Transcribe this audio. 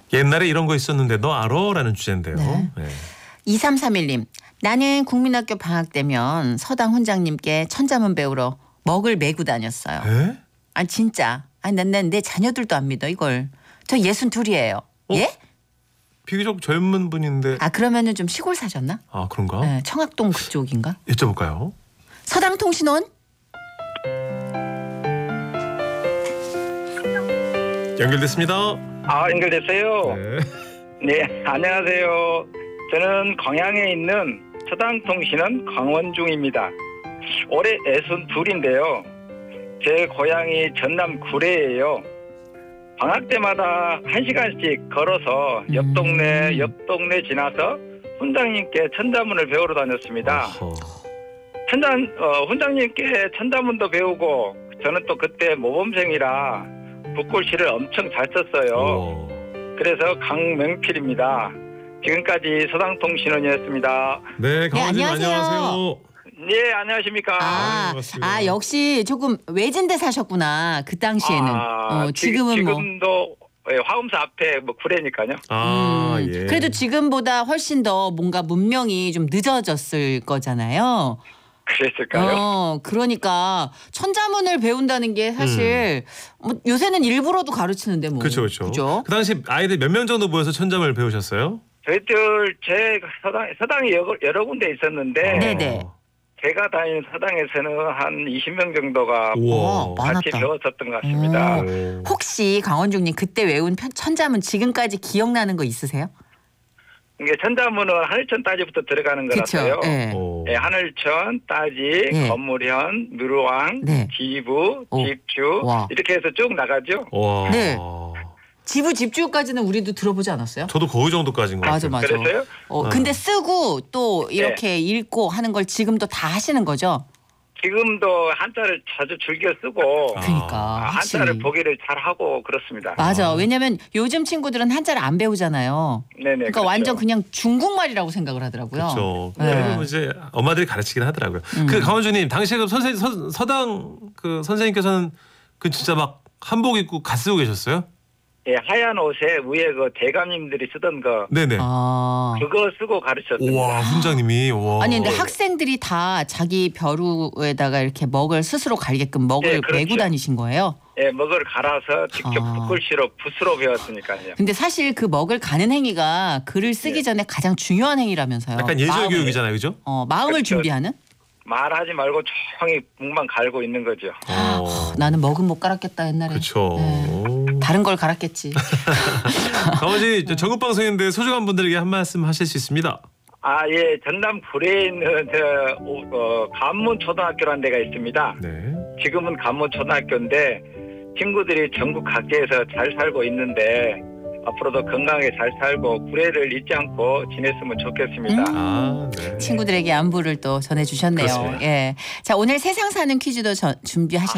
옛날에 이런 거 있었는데 너 알아? 라는 주제인데요. 네. 네. 2331님. 나는 국민학교 방학 때면 서당 훈장님께 천자문 배우러 먹을 메고 다녔어요. 에? 아니 진짜. 아니 난 내 자녀들도 안 믿어 이걸. 저 62이에요. 예? 비교적 젊은 분인데. 아 그러면은 좀 시골 사셨나? 아 그런가? 네, 청학동 그쪽인가? 여쭤볼까요? 서당통신원? 연결됐습니다. 연결됐어요. 네. 네, 안녕하세요. 저는 광양에 있는 서당통신원 강원중입니다. 올해 62인데요. 제 고향이 전남 구례예요. 방학 때마다 1시간씩 걸어서 옆 동네 지나서 훈장님께 천자문을 배우러 다녔습니다. 훈장님께 천자문도 배우고 저는 또 그때 모범생이라 붓글씨를 엄청 잘 썼어요. 그래서 강명필입니다. 지금까지 서당통신원이었습니다. 네, 강원님 안녕하세요. 안녕하세요. 네, 안녕하십니까. 반갑습니다. 역시 조금 외진데 사셨구나 그 당시에는. 지금은 지금도 화엄사 앞에 구례니까요. 예. 그래도 지금보다 훨씬 더 뭔가 문명이 좀 늦어졌을 거잖아요. 그랬을까요? 그러니까 천자문을 배운다는 게 사실 뭐 요새는 일부러도 가르치는데 뭐. 그렇죠. 그죠? 그 당시 아이들 몇 명 정도 모여서 천자문을 배우셨어요? 저희들 제 서당이 여러 군데 있었는데 네네. 제가 다니는 서당에서는 한 20명 정도가 우와. 같이 많았다. 배웠었던 것 같습니다. 혹시 강원중님 그때 외운 천자문 지금까지 기억나는 거 있으세요? 이게 천자문은 하늘천 따지부터 들어가는 거라서요. 네. 네, 하늘천, 따지, 네. 건물현, 누르왕, 네. 지부, 집주 와. 이렇게 해서 쭉 나가죠. 와. 네. 지부 집주까지는 우리도 들어보지 않았어요? 저도 거의 정도까지인 것 같아요. 맞아. 그랬어요? 근데 쓰고 또 이렇게 읽고 하는 걸 지금도 다 하시는 거죠? 지금도 한자를 자주 즐겨 쓰고 그러니까 한자를 확실히. 보기를 잘하고 그렇습니다. 맞아. 왜냐면 요즘 친구들은 한자를 안 배우잖아요. 네네. 그러니까 그렇죠. 완전 그냥 중국말이라고 생각을 하더라고요. 그렇죠. 네. 이제 엄마들이 가르치긴 하더라고요. 그 강원주님 당시에 그 서당 그 선생님께서는 그 진짜 막 한복 입고 갓 쓰고 계셨어요? 예, 하얀 옷에 위에 그 대감님들이 쓰던 거 네네. 그거 쓰고 가르쳤습니다. 와 훈장님이 와. 아니 근데 학생들이 다 자기 벼루에다가 이렇게 먹을 스스로 갈게끔 먹을 네, 그렇죠. 메고 다니신 거예요? 예, 먹을 갈아서 직접 붓글씨로 붓으로 배웠으니까요. 근데 사실 그 먹을 가는 행위가 글을 쓰기 전에 가장 중요한 행위라면서요. 약간 예절 교육이잖아요, 그죠? 마음을 그렇죠. 준비하는? 말하지 말고 조용히 목만 갈고 있는 거죠. 나는 먹은 못 갈았겠다 옛날에. 그렇죠. 다른 걸 갈았겠지. 강원지 전국 방송인데 소중한 분들에게 한 말씀 하실 수 있습니다. 예, 전남 구례에 있는 간문초등학교라는 데가 있습니다. 네. 지금은 간문초등학교인데 친구들이 전국 각지에서 잘 살고 있는데 앞으로도 건강하게 잘 살고 구례를 잊지 않고 지냈으면 좋겠습니다. 네. 친구들에게 안부를 또 전해주셨네요. 그렇습니다. 예. 자 오늘 세상 사는 퀴즈도 준비하셨.